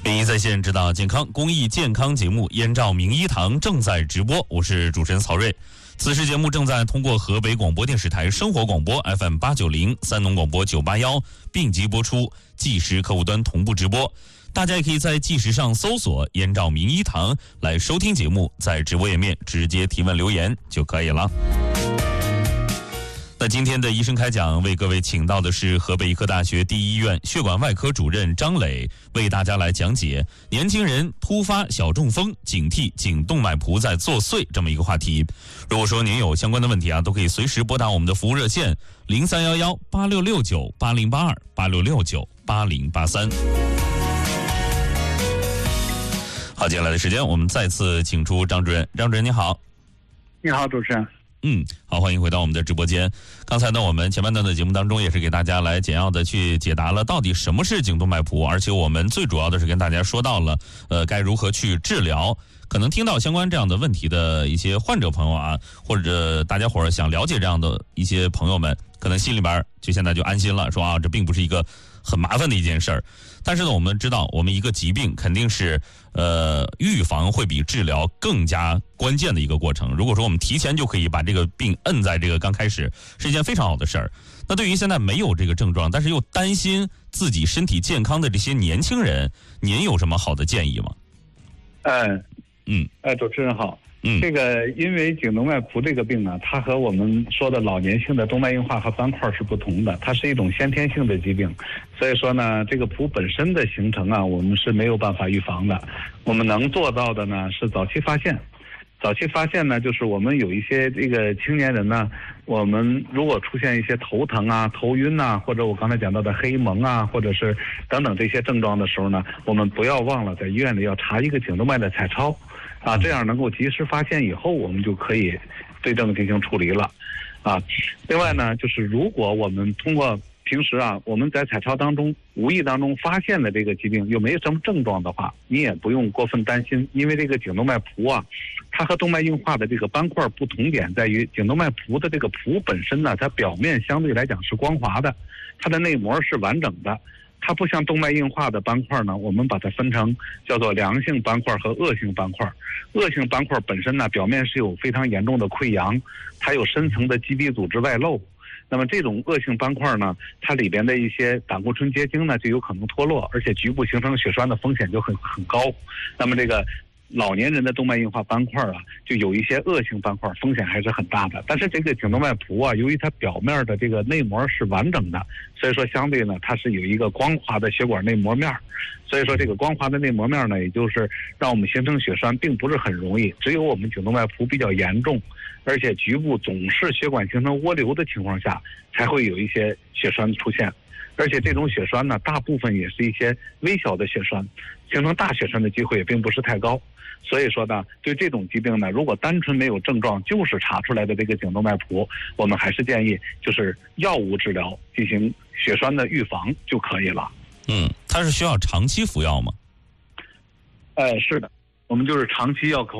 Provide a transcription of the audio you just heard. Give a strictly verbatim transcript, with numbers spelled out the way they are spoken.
北医在线指导健康公益健康节目《燕赵名医堂》正在直播，我是主持人曹睿。此时节目正在通过河北广播电视台生活广播 F M 八九零、三农广播九八幺并机播出，即时客户端同步直播。大家也可以在即时上搜索“燕赵名医堂”来收听节目，在直播页面直接提问留言就可以了。那今天的医生开讲为各位请到的是河北医科大学第一医院血管外科主任张磊，为大家来讲解年轻人突发小中风，警惕颈动脉脯在作祟这么一个话题。如果说您有相关的问题啊，都可以随时拨打我们的服务热线零三幺幺八六六九八零八二八六六九八零八三。好，接下来的时间我们再次请出张主任。张主任你好。 你好，主持人。 嗯，好，欢迎回到我们的直播间。刚才呢，我们前半段的节目当中也是给大家来简要的去解答了到底什么是颈动脉脯，而且我们最主要的是跟大家说到了，呃，该如何去治疗。可能听到相关这样的问题的一些患者朋友啊，或者大家伙儿想了解这样的一些朋友们，可能心里边就现在就安心了，说啊，这并不是一个很麻烦的一件事儿。但是呢，我们知道，我们一个疾病肯定是，呃，预防会比治疗更加关键的一个过程。如果说我们提前就可以把这个病摁在这个刚开始，是一件非常好的事儿。那对于现在没有这个症状，但是又担心自己身体健康的这些年轻人，您有什么好的建议吗？ 嗯嗯， 哎，主持人好。 嗯， 这个因为颈动脉脯这个病呢，它和我们说的老年性的动脉硬化和斑块是不同的，它是一种先天性的疾病，所以说呢，这个脯本身的形成啊，我们是没有办法预防的。我们能做到的呢是早期发现。早期发现呢，就是我们有一些这个青年人呢，我们如果出现一些头疼啊、头晕啊，或者我刚才讲到的黑蒙啊，或者是等等这些症状的时候呢，我们不要忘了在医院里要查一个颈动脉的彩超。啊，这样能够及时发现以后，我们就可以对症进行处理了，啊。另外呢，就是如果我们通过平时啊，我们在彩超当中无意当中发现了这个疾病又没什么症状的话，你也不用过分担心，因为这个颈动脉脯啊，它和动脉硬化的这个斑块不同点在于，颈动脉脯的这个脯本身呢，它表面相对来讲是光滑的，它的内膜是完整的。它不像动脉硬化的斑块呢，我们把它分成叫做良性斑块和恶性斑块。恶性斑块本身呢，表面是有非常严重的溃疡，它有深层的基底组织外露。那么这种恶性斑块呢，它里边的一些胆固醇结晶呢就有可能脱落，而且局部形成血栓的风险就很很高。那么这个老年人的动脉硬化斑块啊，就有一些恶性斑块，风险还是很大的。但是这个颈动脉脯啊，由于它表面的这个内膜是完整的，所以说相对呢，它是有一个光滑的血管内膜面。所以说这个光滑的内膜面呢，也就是让我们形成血栓并不是很容易。只有我们颈动脉脯比较严重，而且局部总是血管形成涡流的情况下，才会有一些血栓出现。而且这种血栓呢，大部分也是一些微小的血栓，形成大血栓的机会也并不是太高。所以说呢，对这种疾病呢，如果单纯没有症状，就是查出来的这个颈动脉脯，我们还是建议就是药物治疗进行血栓的预防就可以了。 嗯，它是需要长期服药吗？ 呃，是的，我们就是长期要口